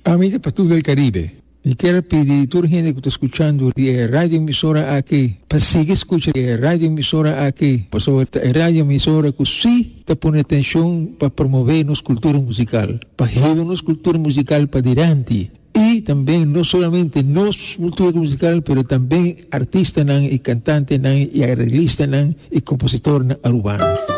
Amiga para todo el Caribe, y quiero pedir a toda la gente que está escuchando de radio emisora aquí, para seguir escuchando radio emisora aquí, por sobre radio emisora que sí te pone atención para promover nuestra cultura musical, para llevar nuestra cultura musical para adelante. Y también no solamente nos cultura musical, pero también artistas y cantantes y arreglistas y compositores urbanos.